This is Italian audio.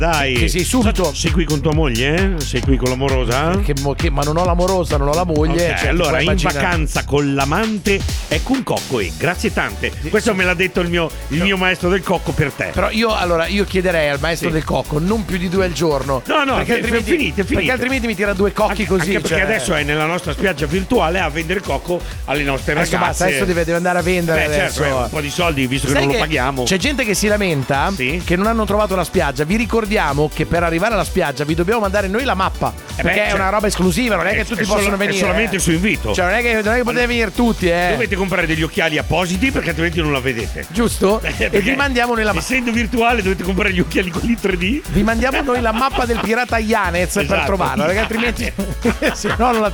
Dai. Sì, subito. Sei qui con tua moglie? Sei qui con l'amorosa? Ma non ho l'amorosa, non ho la moglie. Ok, allora in vacanza con l'amante, ecco un cocco e grazie tante. Questo me l'ha detto il mio maestro del cocco per te. Però io chiederei al maestro del cocco non più di 2 al giorno. No, perché altrimenti, finite. Perché altrimenti mi tira 2 cocchi così. Anche perché adesso è nella nostra spiaggia virtuale a vendere cocco alle nostre ragazze. Basta, adesso deve andare a vendere. Certo, un po' di soldi visto che Sai non lo paghiamo. C'è gente che si lamenta che non hanno trovato la spiaggia. Vi ricordiamo che per arrivare alla spiaggia vi dobbiamo mandare noi la mappa. Perché è una roba esclusiva, non è che tutti possono venire. È solamente su invito. Cioè non è che potete venire tutti, Dovete comprare degli occhiali appositi perché altrimenti non la vedete. Giusto? E vi mandiamo noi la mappa. Essendo virtuale dovete comprare gli occhiali quelli 3D. Vi mandiamo noi la mappa del pirata Yanez per trovarlo, perché altrimenti se no non la